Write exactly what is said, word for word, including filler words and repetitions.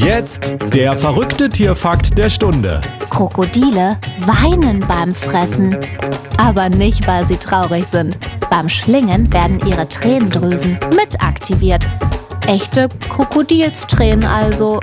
jetzt der verrückte Tierfakt der Stunde. Krokodile weinen beim Fressen. Aber nicht, weil sie traurig sind. Beim Schlingen werden ihre Tränendrüsen mit aktiviert. Echte Krokodilstränen also.